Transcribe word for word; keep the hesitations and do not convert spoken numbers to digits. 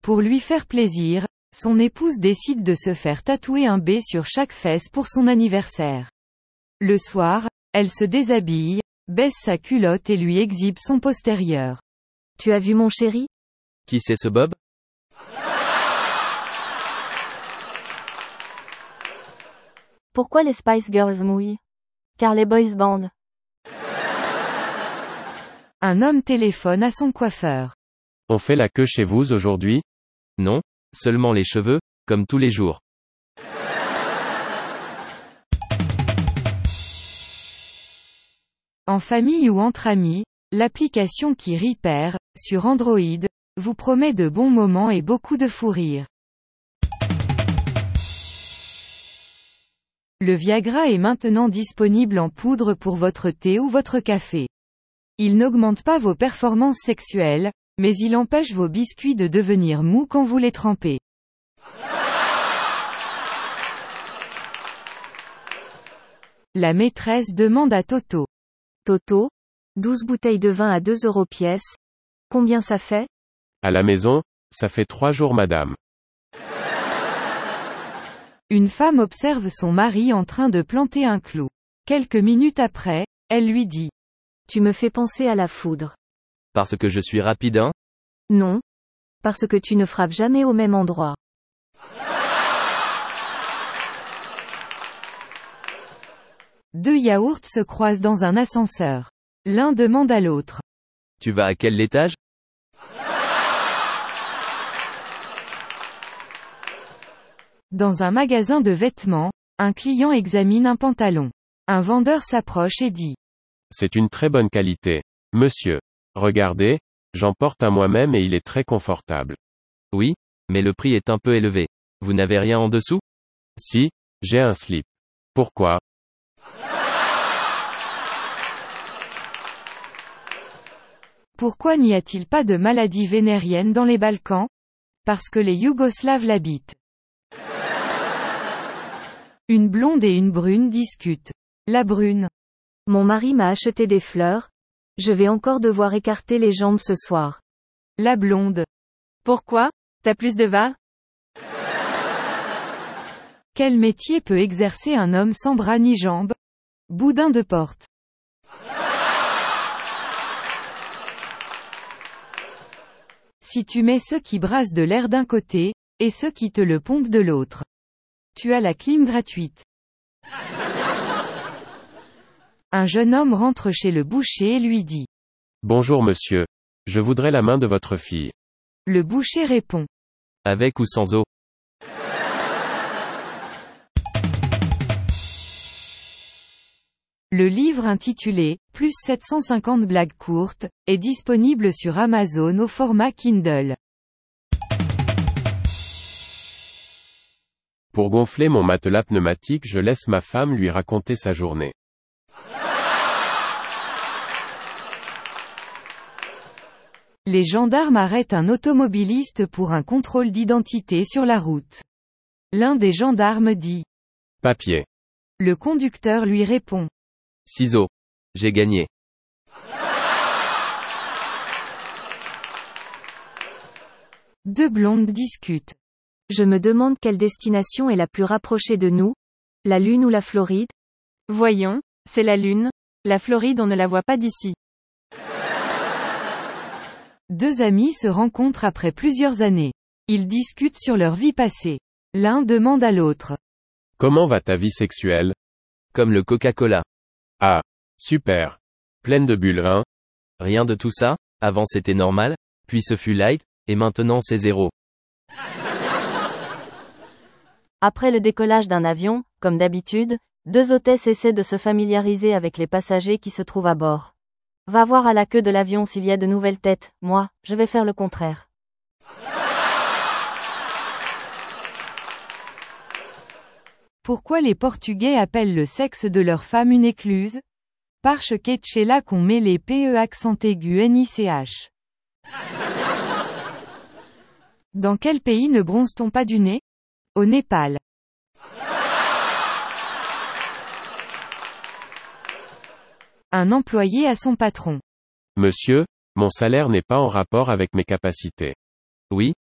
Pour lui faire plaisir, son épouse décide de se faire tatouer un B sur chaque fesse pour son anniversaire. Le soir, elle se déshabille, baisse sa culotte et lui exhibe son postérieur. Tu as vu mon chéri? Qui c'est ce Bob? Pourquoi les Spice Girls mouillent? Car les boys band. Un homme téléphone à son coiffeur. On fait la queue chez vous aujourd'hui? Non, seulement les cheveux, comme tous les jours. En famille ou entre amis, l'application qui Repair, sur Android, vous promet de bons moments et beaucoup de fou rire. Le Viagra est maintenant disponible en poudre pour votre thé ou votre café. Il n'augmente pas vos performances sexuelles, mais il empêche vos biscuits de devenir mous quand vous les trempez. La maîtresse demande à Toto. Toto, douze bouteilles de vin à deux euros pièce. Combien ça fait? À la maison, ça fait trois jours madame. Une femme observe son mari en train de planter un clou. Quelques minutes après, elle lui dit. Tu me fais penser à la foudre. Parce que je suis rapide, hein? Non. Parce que tu ne frappes jamais au même endroit. Deux yaourts se croisent dans un ascenseur. L'un demande à l'autre. Tu vas à quel étage? Dans un magasin de vêtements, un client examine un pantalon. Un vendeur s'approche et dit. C'est une très bonne qualité. Monsieur. Regardez, j'en porte un moi-même et il est très confortable. Oui, mais le prix est un peu élevé. Vous n'avez rien en dessous? Si, j'ai un slip. Pourquoi? Pourquoi n'y a-t-il pas de maladie vénérienne dans les Balkans? Parce que les Yougoslaves l'habitent. Une blonde et une brune discutent. La brune. Mon mari m'a acheté des fleurs. Je vais encore devoir écarter les jambes ce soir. La blonde. Pourquoi? T'as plus de va? Quel métier peut exercer un homme sans bras ni jambes? Boudin de porte. Si tu mets ceux qui brassent de l'air d'un côté, et ceux qui te le pompent de l'autre, tu as la clim gratuite. Un jeune homme rentre chez le boucher et lui dit. Bonjour monsieur. Je voudrais la main de votre fille. Le boucher répond. Avec ou sans eau? Le livre intitulé « Plus sept cent cinquante blagues courtes » est disponible sur Amazon au format Kindle. Pour gonfler mon matelas pneumatique, je laisse ma femme lui raconter sa journée. Les gendarmes arrêtent un automobiliste pour un contrôle d'identité sur la route. L'un des gendarmes dit. Papier. Le conducteur lui répond. Ciseaux. J'ai gagné. Deux blondes discutent. Je me demande quelle destination est la plus rapprochée de nous. La Lune ou la Floride? Voyons, c'est la Lune. La Floride on ne la voit pas d'ici. Deux amis se rencontrent après plusieurs années. Ils discutent sur leur vie passée. L'un demande à l'autre. Comment va ta vie sexuelle? Comme le Coca-Cola. Ah, super. Pleine de bulles, hein? Rien de tout ça, avant c'était normal, puis ce fut light, et maintenant c'est zéro. Après le décollage d'un avion, comme d'habitude, deux hôtesses essaient de se familiariser avec les passagers qui se trouvent à bord. Va voir à la queue de l'avion s'il y a de nouvelles têtes, moi, je vais faire le contraire. Pourquoi les Portugais appellent le sexe de leur femme une écluse? Parce que c'est là qu'on met les P E accent aigu N I C H. Dans quel pays ne bronze-t-on pas du nez? Au Népal. Un employé à son patron. Monsieur, mon salaire n'est pas en rapport avec mes capacités. Oui,